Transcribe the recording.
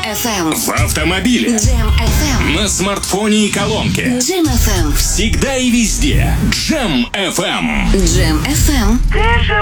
FM. В автомобиле. Jam FM. На смартфоне и колонке. Jam FM. Всегда и везде. Jam FM. Jam FM.